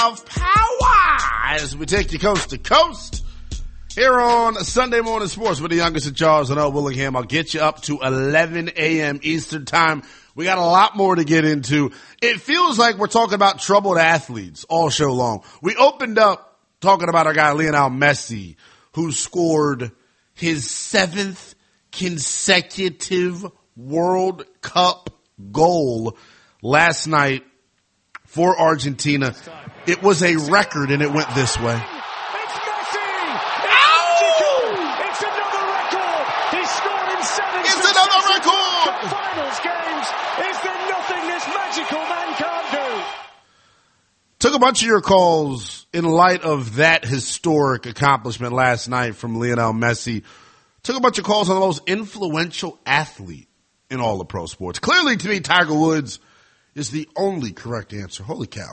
of power as we take you coast to coast here on Sunday Morning Sports with the youngest of Charles and L. Willingham. I'll get you up to 11 a.m. Eastern time. We got a lot more to get into. It feels like we're talking about troubled athletes all show long. We opened up talking about our guy Lionel Messi, who scored his 7th consecutive World Cup goal last night for Argentina. It was a record, and it went this way. It's Messi! It's another record! He scored in 7 It's another record! finals games. Is there nothing this magical man can't do? Took a bunch of your calls in light of that historic accomplishment last night from Lionel Messi. Took a bunch of calls on the most influential athlete in all of pro sports. Clearly, to me, Tiger Woods is the only correct answer. Holy cow.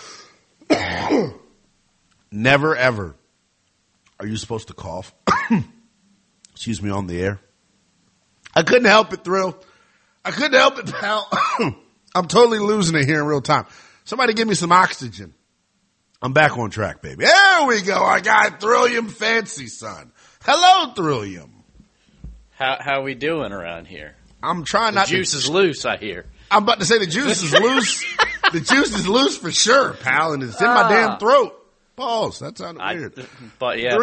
Never, ever are you supposed to cough. Excuse me, on the air. I couldn't help it, Thrill. I couldn't help it, pal. I'm totally losing it here in real time. Somebody give me some oxygen. I'm back on track, baby. There we go. Our guy, Thrillium Fancy, son. Hello, Thrillium. How we doing around here? I'm trying not to. The juice is loose, I hear. I'm about to say the juice is loose. The juice is loose for sure, pal, and it's in my damn throat. Pause. That sounded weird. But yeah,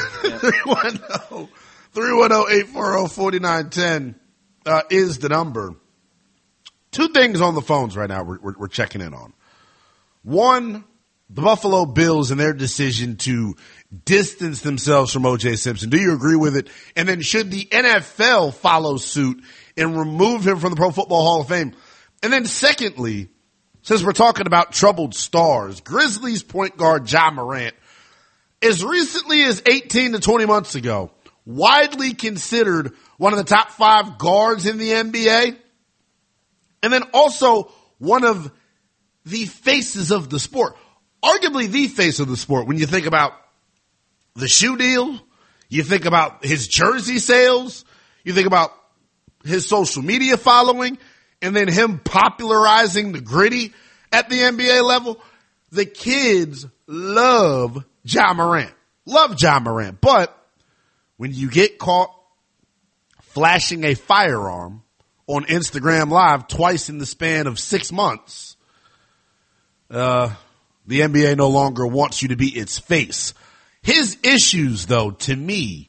310-840-4910 is the number. Two things on the phones right now we're checking in on. One, the Buffalo Bills and their decision to distance themselves from O.J. Simpson. Do you agree with it? And then should the NFL follow suit and remove him from the Pro Football Hall of Fame? And then secondly, since we're talking about troubled stars, Grizzlies point guard Ja Morant, as recently as 18 to 20 months ago, widely considered one of the top 5 guards in the NBA, and then also one of the faces of the sport. Arguably the face of the sport when you think about the shoe deal, you think about his jersey sales, you think about his social media following, and then him popularizing the gritty at the NBA level. The kids love Ja Morant. Love Ja Morant. But when you get caught flashing a firearm on Instagram Live twice in the span of 6 months, the NBA no longer wants you to be its face. His issues, though, to me,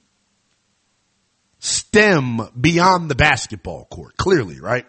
stem beyond the basketball court, clearly, right?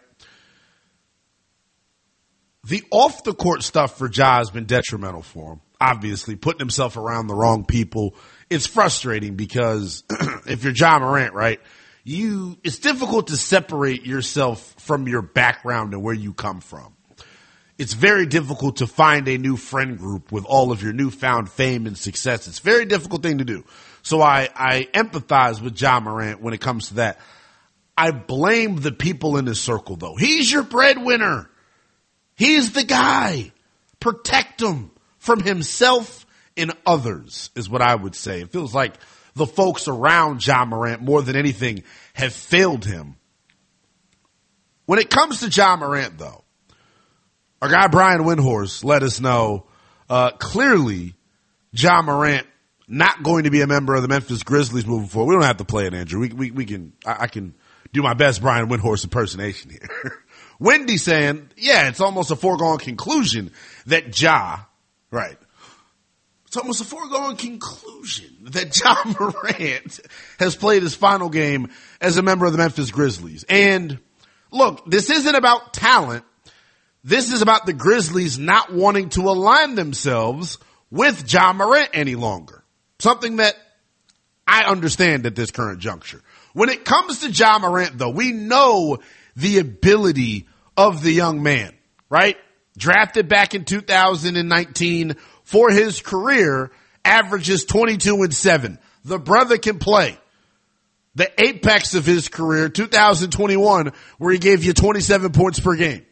The off-the-court stuff for Ja has been detrimental for him, obviously, putting himself around the wrong people. It's frustrating because if you're Ja Morant, right, it's difficult to separate yourself from your background and where you come from. It's very difficult to find a new friend group with all of your newfound fame and success. It's a very difficult thing to do. So I empathize with Ja Morant when it comes to that. I blame the people in his circle, though. He's your breadwinner. He's the guy. Protect him from himself and others is what I would say. It feels like the folks around Ja Morant more than anything have failed him. When it comes to Ja Morant, though, our guy Brian Windhorst let us know clearly Ja Morant not going to be a member of the Memphis Grizzlies moving forward. We don't have to play it, Andrew. I can do my best Brian Windhorst impersonation here. Wendy saying, yeah, it's almost a foregone conclusion that Ja, right. It's almost a foregone conclusion that Ja Morant has played his final game as a member of the Memphis Grizzlies. And look, this isn't about talent. This is about the Grizzlies not wanting to align themselves with Ja Morant any longer. Something that I understand at this current juncture. When it comes to Ja Morant, though, we know the ability of the young man, right? Drafted back in 2019 for his career, averages 22-7. The brother can play. The apex of his career, 2021, where he gave you 27 points per game.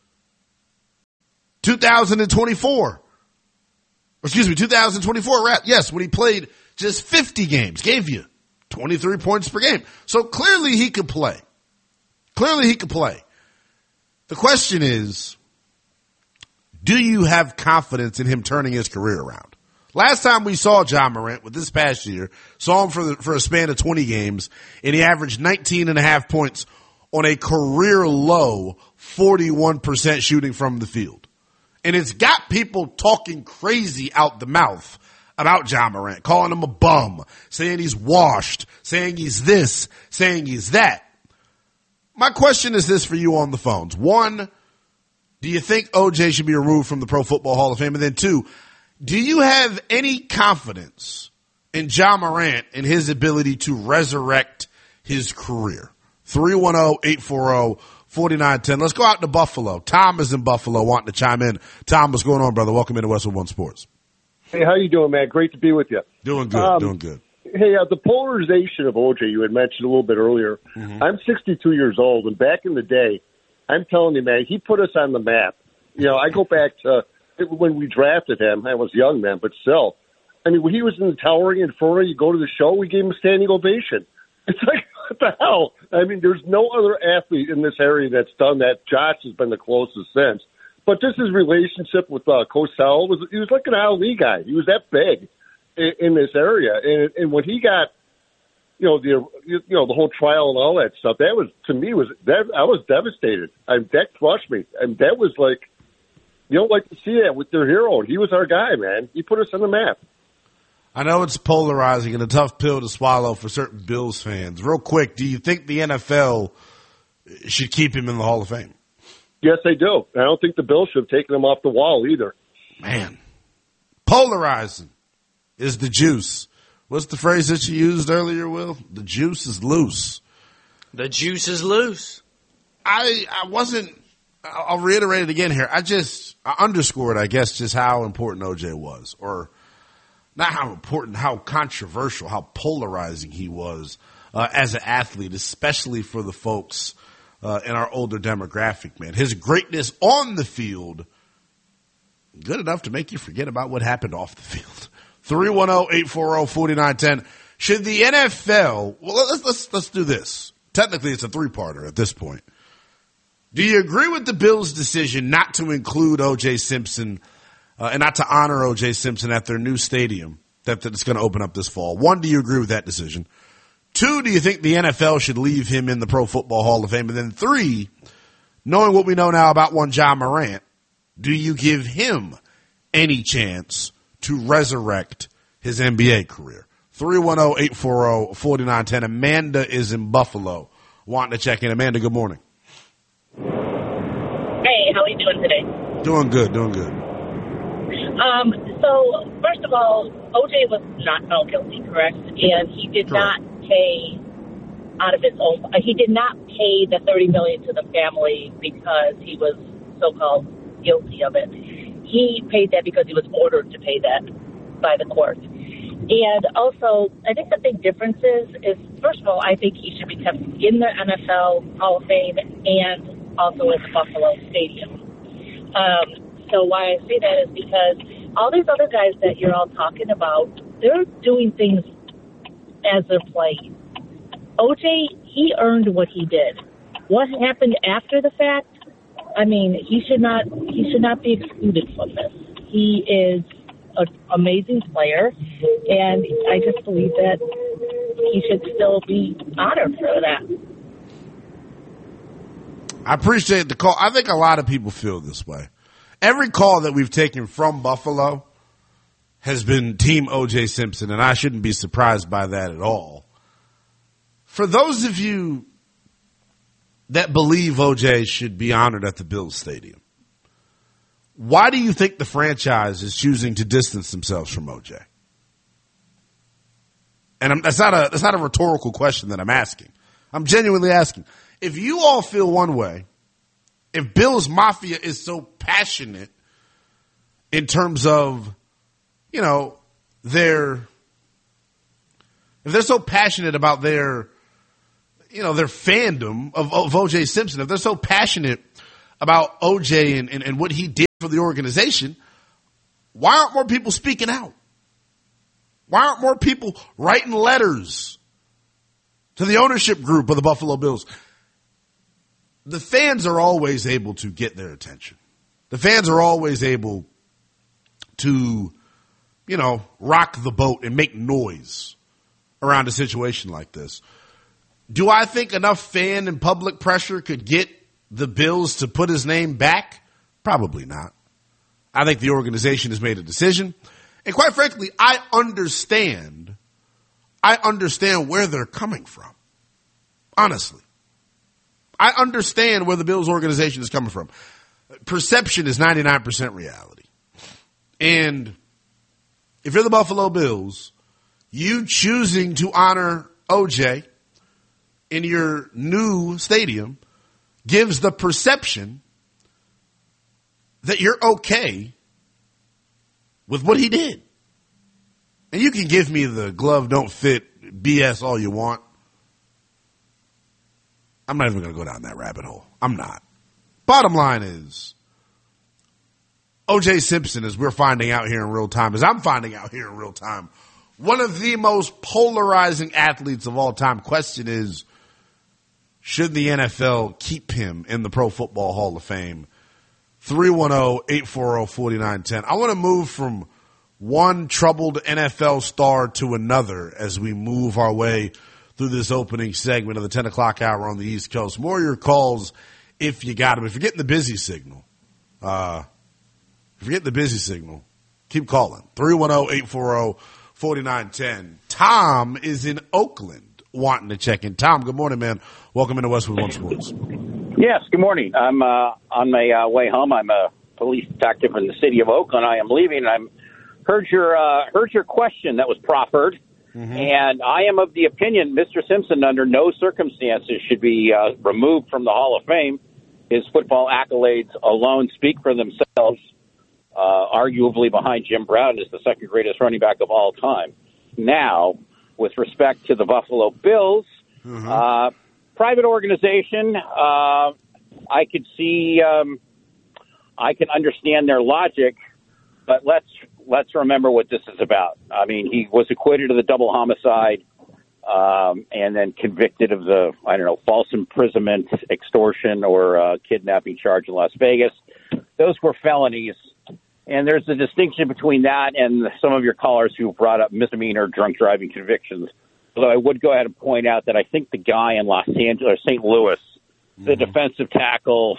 2024, yes, when he played just 50 games, gave you 23 points per game. So clearly he could play. The question is, do you have confidence in him turning his career around? Last time we saw Ja Morant, with this past year, saw him for a span of 20 games, and he averaged 19.5 points on a career low 41% shooting from the field. And it's got people talking crazy out the mouth about Ja Morant, calling him a bum, saying he's washed, saying he's this, saying he's that. My question is this for you on the phones. One, do you think OJ should be removed from the Pro Football Hall of Fame? And then two, do you have any confidence in Ja Morant and his ability to resurrect his career? 310-840-4910. Let's go out to Buffalo. Tom is in Buffalo wanting to chime in. Tom, what's going on, brother? Welcome into Westwood One Sports. Hey, how you doing, man? Great to be with you. Doing good, doing good. Hey, the polarization of OJ you had mentioned a little bit earlier. Mm-hmm. I'm 62 years old, and back in the day, I'm telling you, man, he put us on the map. You know, I go back to when we drafted him. I was young then, but still. I mean, when he was in the Towering Inferno, you go to the show, we gave him a standing ovation. It's like, what the hell? I mean, there's no other athlete in this area that's done that. Josh has been the closest since. But just his relationship with Cosell, he was like an Ali guy. He was that big in this area. And when he got, the whole trial and all that stuff, that was, to me, I was devastated. That crushed me. And that was like, you don't like to see that with their hero. He was our guy, man. He put us on the map. I know it's polarizing and a tough pill to swallow for certain Bills fans. Real quick, do you think the NFL should keep him in the Hall of Fame? Yes, they do. I don't think the Bills should have taken him off the wall either. Man, polarizing is the juice. What's the phrase that you used earlier, Will? The juice is loose. The juice is loose. I'll reiterate it again here. I underscored, I guess, just how important OJ was. Or not how important, how controversial, how polarizing he was as an athlete, especially for the folks in our older demographic, man. His greatness on the field, good enough to make you forget about what happened off the field. 310-840-4910. Should the NFL, well, let's do this. Technically, it's a three-parter at this point. Do you agree with the Bills' decision not to include O.J. Simpson and not to honor O.J. Simpson at their new stadium that's going to open up this fall? One, do you agree with that decision? Two, do you think the NFL should leave him in the Pro Football Hall of Fame? And then three, knowing what we know now about one Ja Morant, do you give him any chance to resurrect his NBA career? 310-840-4910. Amanda is in Buffalo wanting to check in. Amanda, good morning. Hey, how are you doing today? Doing good, doing good. So, first of all, OJ was not found guilty, correct? And he did not pay out of his own. He did not pay the $30 million to the family because he was so-called guilty of it. He paid that because he was ordered to pay that by the court. And also, I think the big difference is first of all, I think he should be kept in the NFL Hall of Fame and also in the Buffalo Stadium. So why I say that is because all these other guys that you're all talking about, they're doing things as they're playing. OJ, he earned what he did. What happened after the fact? I mean, he should not be excluded from this. He is an amazing player, and I just believe that he should still be honored for that. I appreciate the call. I think a lot of people feel this way. Every call that we've taken from Buffalo has been Team O.J. Simpson, and I shouldn't be surprised by that at all. For those of you that believe O.J. should be honored at the Bills Stadium, why do you think the franchise is choosing to distance themselves from O.J.? And that's not a rhetorical question that I'm asking. I'm genuinely asking. If you all feel one way, if Bills Mafia is so passionate in terms of, if they're so passionate about their fandom of O.J. Simpson, if they're so passionate about O.J. and what he did for the organization, why aren't more people speaking out? Why aren't more people writing letters to the ownership group of the Buffalo Bills? The fans are always able to get their attention. The fans are always able to, rock the boat and make noise around a situation like this. Do I think enough fan and public pressure could get the Bills to put his name back? Probably not. I think the organization has made a decision. And quite frankly, I understand where they're coming from. Honestly. I understand where the Bills organization is coming from. Perception is 99% reality. And if you're the Buffalo Bills, you choosing to honor OJ in your new stadium gives the perception that you're okay with what he did. And you can give me the glove don't fit BS all you want. I'm not even going to go down that rabbit hole. I'm not. Bottom line is, O.J. Simpson, as we're finding out here in real time, as I'm finding out here in real time, one of the most polarizing athletes of all time. Question is, should the NFL keep him in the Pro Football Hall of Fame? 310-840-4910. I want to move from one troubled NFL star to another as we move our way through this opening segment of the 10 o'clock hour on the East Coast. More of your calls if you got them. If you're getting the busy signal, keep calling. 310-840-4910. Tom is in Oakland wanting to check in. Tom, good morning, man. Welcome into Westwood One Sports. Yes, good morning. I'm on my way home. I'm a police detective in the city of Oakland. I am leaving. I heard your question that was proffered. And I am of the opinion Mr. Simpson, under no circumstances, should be removed from the Hall of Fame. His football accolades alone speak for themselves, arguably behind Jim Brown is the second greatest running back of all time. Now, with respect to the Buffalo Bills, private organization, I could see, I can understand their logic, but let's remember what this is about. I mean, he was acquitted of the double homicide and then convicted of the, false imprisonment, extortion, or kidnapping charge in Las Vegas. Those were felonies. And there's a distinction between that and some of your callers who brought up misdemeanor drunk driving convictions. Although I would go ahead and point out that I think the guy in Los Angeles, St. Louis, the defensive tackle,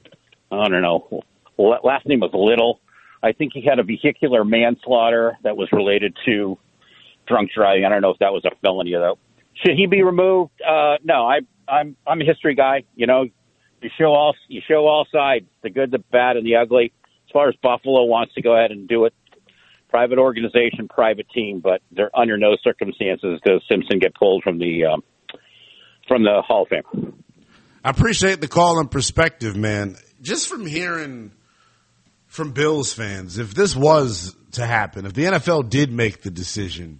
last name was Little. I think he had a vehicular manslaughter that was related to drunk driving. I don't know if that was a felony, though. Should he be removed? No, I'm a history guy. You show all sides, the good, the bad, and the ugly. As far as Buffalo wants to go ahead and do it, private organization, private team, but they're under no circumstances does Simpson get pulled from the Hall of Fame. I appreciate the call and perspective, man. Just from hearing from Bills fans, if this was to happen, if the NFL did make the decision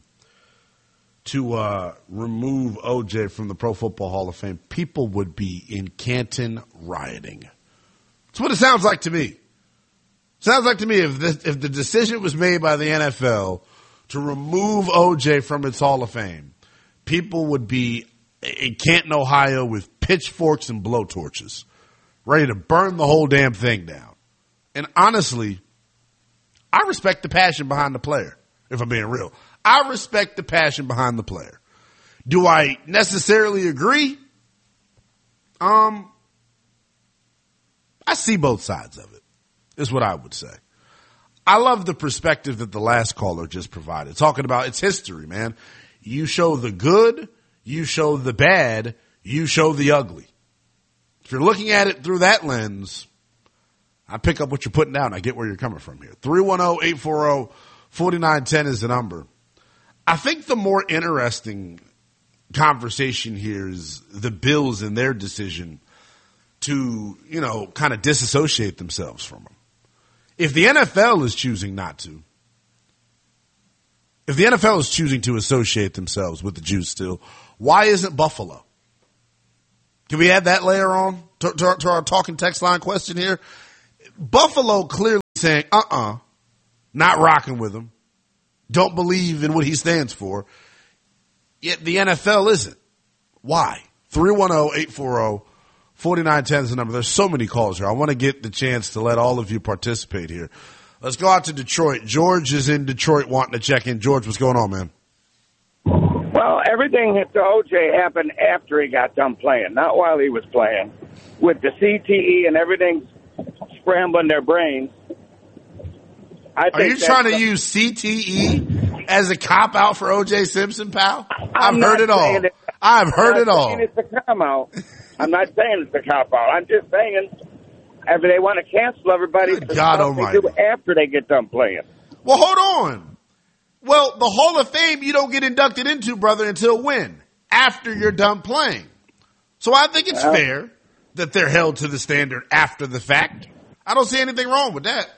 to remove OJ from the Pro Football Hall of Fame, people would be in Canton rioting. That's what it sounds like to me. Sounds like to me if the decision was made by the NFL to remove OJ from its Hall of Fame, people would be in Canton, Ohio with pitchforks and blowtorches, ready to burn the whole damn thing down. And honestly, I respect the passion behind the player, if I'm being real. I respect the passion behind the player. Do I necessarily agree? I see both sides of it, is what I would say. I love the perspective that the last caller just provided, talking about its history, man. You show the good, you show the bad, you show the ugly. If you're looking at it through that lens, I pick up what you're putting down. I get where you're coming from here. 310-840-4910 is the number. I think the more interesting conversation here is the Bills and their decision to, kind of disassociate themselves from him. If the NFL is choosing not to, if the NFL is choosing to associate themselves with the Jews still, why isn't Buffalo? Can we add that layer on to our talking text line question here? Buffalo clearly saying, not rocking with him. Don't believe in what he stands for. Yet the NFL isn't. Why? 310-840-4910. 4910 is the number. There's so many calls here. I want to get the chance to let all of you participate here. Let's go out to Detroit. George is in Detroit wanting to check in. George, what's going on, man? Well, everything to OJ happened after he got done playing, not while he was playing. With the CTE and everything scrambling their brains. Are you trying to use CTE as a cop-out for O.J. Simpson, pal? I've heard it all. I've heard it all. It's a cop-out. I'm not saying it's a cop-out. I'm just saying if they want to cancel everybody, Good God Almighty. They do after they get done playing. Well, hold on. Well, the Hall of Fame you don't get inducted into, brother, until when? After you're done playing. So I think it's fair that they're held to the standard after the fact. I don't see anything wrong with that.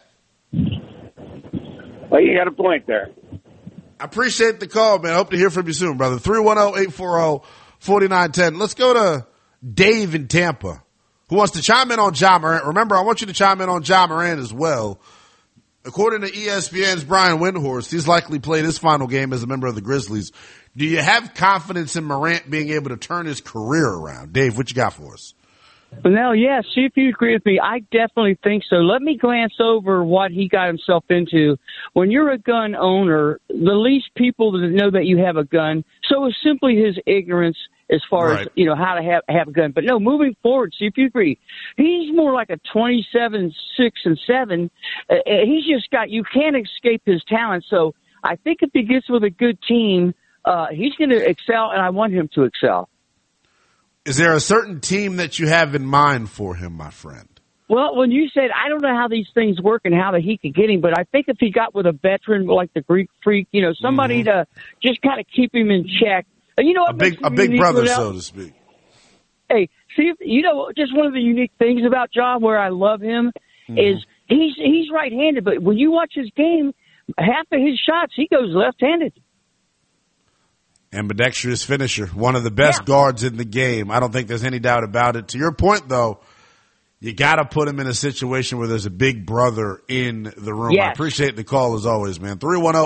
Well, you got a point there. I appreciate the call, man. I hope to hear from you soon, brother. 310-840-4910. Let's go to Dave in Tampa, who wants to chime in on Ja Morant. Remember, I want you to chime in on Ja Morant as well. According to ESPN's Brian Windhorst, he's likely played his final game as a member of the Grizzlies. Do you have confidence in Morant being able to turn his career around? Dave, what you got for us? Well, yeah, see if you agree with me. I definitely think so. Let me glance over what he got himself into. When you're a gun owner, the least people that know that you have a gun, so it's simply his ignorance as far as, how to have a gun. But no, moving forward, see if you agree. He's more like a 27, 6, and 7. He's just got, you can't escape his talent. So I think if he gets with a good team, he's going to excel, and I want him to excel. Is there a certain team that you have in mind for him, my friend? Well, when you said, I don't know how these things work and how he could get him, but I think if he got with a veteran like the Greek Freak, somebody to just kind of keep him in check. And you know what? A big brother, so to speak. Hey, see, just one of the unique things about John where I love him is he's right-handed, but when you watch his game, half of his shots, he goes left-handed. Ambidextrous finisher, one of the best guards in the game. I don't think there's any doubt about it. To your point, though, you got to put him in a situation where there's a big brother in the room. Yes. I appreciate the call as always, man.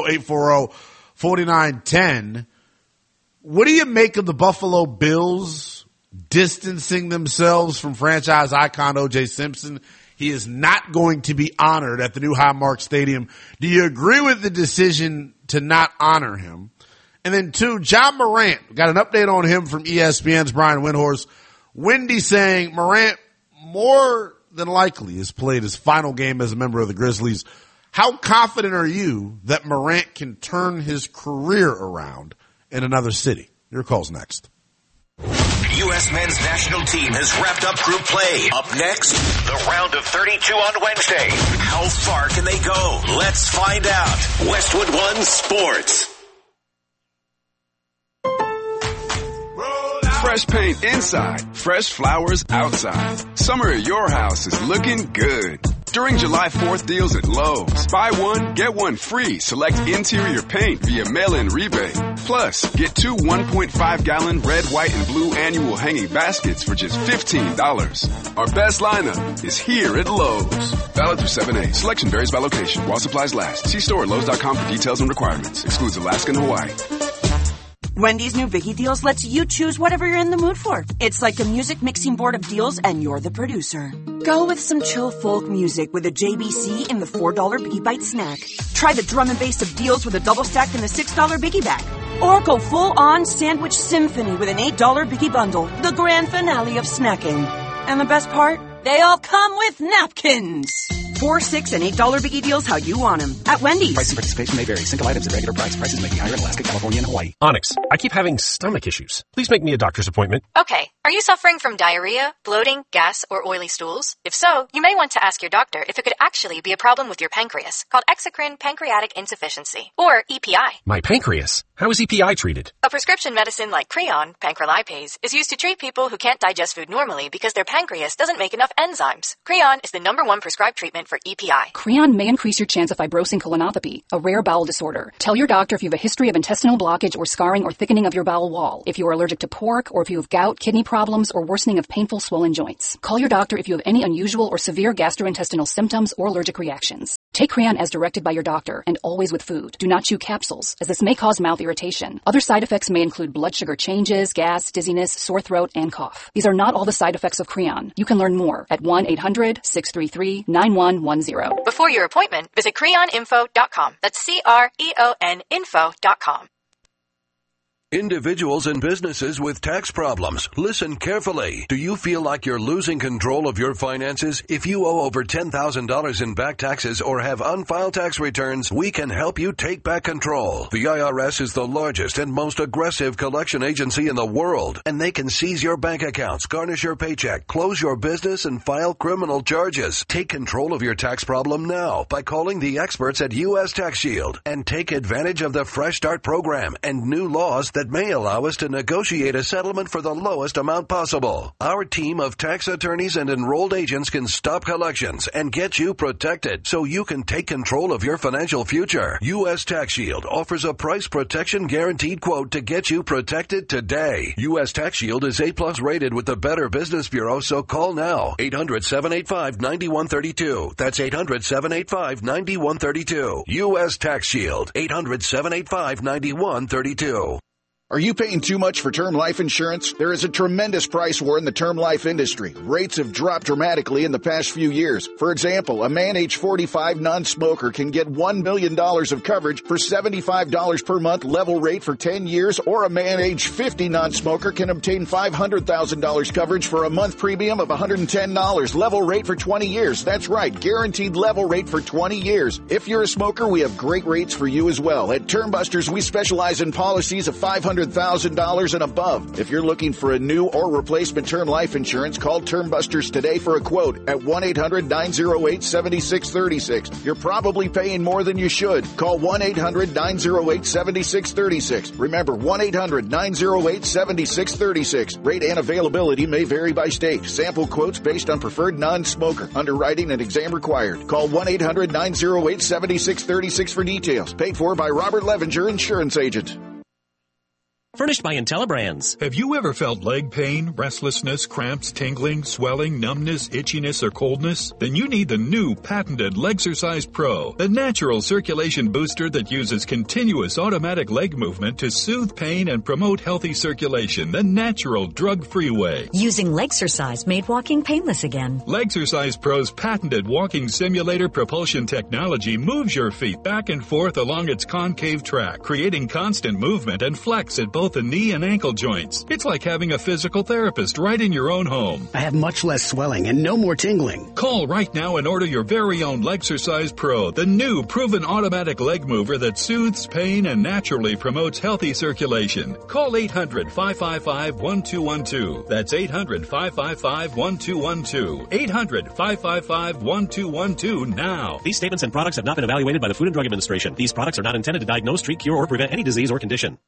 310-840-4910. What do you make of the Buffalo Bills distancing themselves from franchise icon O.J. Simpson? He is not going to be honored at the new Highmark Stadium. Do you agree with the decision to not honor him? And then, two, Ja Morant. Got an update on him from ESPN's Brian Windhorst. Wendy saying Morant more than likely has played his final game as a member of the Grizzlies. How confident are you that Morant can turn his career around in another city? Your call's next. U.S. men's national team has wrapped up group play. Up next, the round of 32 on Wednesday. How far can they go? Let's find out. Westwood One Sports. Fresh paint inside, fresh flowers outside. Summer at your house is looking good. During July 4th deals at Lowe's, buy one, get one free. Select interior paint via mail-in rebate. Plus, get 2 1.5-gallon red, white, and blue annual hanging baskets for just $15. Our best lineup is here at Lowe's. Valid through 7/8. Selection varies by location. While supplies last. See store at Lowe's.com for details and requirements. Excludes Alaska and Hawaii. Wendy's new Biggie Deals lets you choose whatever you're in the mood for. It's like a music mixing board of deals, and you're the producer. Go with some chill folk music with a JBC in the $4 Biggie Bite snack. Try the drum and bass of deals with a double stack in the $6 Biggie bag. Or go full-on sandwich symphony with an $8 Biggie bundle, the grand finale of snacking. And the best part? They all come with napkins. $4, $6, and $8 Biggie Deals how you want them. At Wendy's. Price and participation may vary. Single items at regular price. Prices may be higher in Alaska, California, and Hawaii. Onyx, I keep having stomach issues. Please make me a doctor's appointment. Okay. Are you suffering from diarrhea, bloating, gas, or oily stools? If so, you may want to ask your doctor if it could actually be a problem with your pancreas, called exocrine pancreatic insufficiency, or EPI. My pancreas? How is EPI treated? A prescription medicine like Creon, pancrelipase, is used to treat people who can't digest food normally because their pancreas doesn't make enough enzymes. Creon is the #1 prescribed treatment for EPI. Creon may increase your chance of fibrosing colonopathy, a rare bowel disorder. Tell your doctor if you have a history of intestinal blockage or scarring or thickening of your bowel wall, if you are allergic to pork, or if you have gout, kidney problems, or worsening of painful swollen joints. Call your doctor if you have any unusual or severe gastrointestinal symptoms or allergic reactions. Take Creon as directed by your doctor and always with food. Do not chew capsules, as this may cause mouth irritation. Other side effects may include blood sugar changes, gas, dizziness, sore throat, and cough. These are not all the side effects of Creon. You can learn more at 1-800-633-9110. Before your appointment, visit creoninfo.com. That's CREON info.com. Individuals and businesses with tax problems, listen carefully. Do you feel like you're losing control of your finances? If you owe over $10,000 in back taxes or have unfiled tax returns, we can help you take back control. The IRS is the largest and most aggressive collection agency in the world, and they can seize your bank accounts, garnish your paycheck, close your business, and file criminal charges. Take control of your tax problem now by calling the experts at U.S. Tax Shield and take advantage of the Fresh Start program and new laws that may allow us to negotiate a settlement for the lowest amount possible. Our team of tax attorneys and enrolled agents can stop collections and get you protected so you can take control of your financial future. U.S. Tax Shield offers a price protection guaranteed quote to get you protected today. U.S. Tax Shield is A+ rated with the Better Business Bureau, so call now. 800-785-9132. That's 800-785-9132. U.S. Tax Shield. 800-785-9132. Are you paying too much for term life insurance? There is a tremendous price war in the term life industry. Rates have dropped dramatically in the past few years. For example, a man age 45 non-smoker can get $1 million of coverage for $75 per month level rate for 10 years, or a man age 50 non-smoker can obtain $500,000 coverage for a month premium of $110 level rate for 20 years. That's right, guaranteed level rate for 20 years. If you're a smoker, we have great rates for you as well. At Term Busters, we specialize in policies of $500,000 and above. If you're looking for a new or replacement term life insurance, call Term Busters today for a quote at 1-800-908-7636. You're probably paying more than you should. Call 1-800-908-7636. Remember, 1-800-908-7636. Rate and availability may vary by state. Sample quotes based on preferred non-smoker. Underwriting and exam required. Call 1-800-908-7636 for details. Paid for by Robert Levinger, Insurance Agent. Furnished by IntelliBrands. Have you ever felt leg pain, restlessness, cramps, tingling, swelling, numbness, itchiness, or coldness? Then you need the new patented Legsercise Pro, the natural circulation booster that uses continuous automatic leg movement to soothe pain and promote healthy circulation the natural drug-free way. Using Legsercise made walking painless again. Legsercise Pro's patented walking simulator propulsion technology moves your feet back and forth along its concave track, creating constant movement and flex at both the knee and ankle joints. It's like having a physical therapist right in your own home. I have much less swelling and no more tingling. Call right now and order your very own Legsercise Pro, the new proven automatic leg mover that soothes pain and naturally promotes healthy circulation. Call 800-555-1212. That's 800-555-1212. 800-555-1212 now. These statements and products have not been evaluated by the Food and Drug Administration. These products are not intended to diagnose, treat, cure, or prevent any disease or condition.